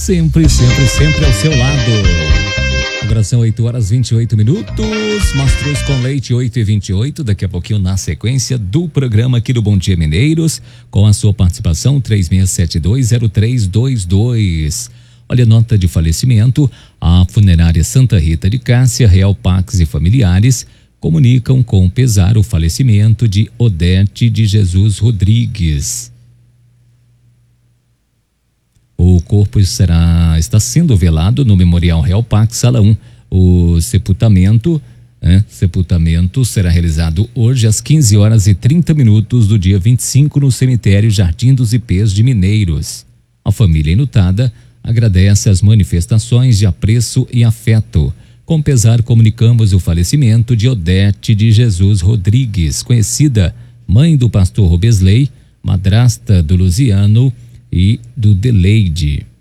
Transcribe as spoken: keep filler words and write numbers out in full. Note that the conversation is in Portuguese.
Sempre, sempre, sempre ao seu lado. Agora são oito horas e vinte e oito minutos. Mastruz com leite, oito e vinte e oito. Daqui a pouquinho, na sequência do programa aqui do Bom Dia Mineiros, com a sua participação, três seis sete dois zero três dois dois. Olha, nota de falecimento. A funerária Santa Rita de Cássia, Real Pax e familiares comunicam com pesar o falecimento de Odete de Jesus Rodrigues. O corpo será, está sendo velado no Memorial Real Pax, Sala um. O sepultamento, né, sepultamento será realizado hoje às quinze horas e trinta minutos do dia vinte e cinco no cemitério Jardim dos Ipês de Mineiros. A família enlutada agradece as manifestações de apreço e afeto. Com pesar, comunicamos o falecimento de Odete de Jesus Rodrigues, conhecida mãe do pastor Robesley, madrasta do Luziano e do Deleide.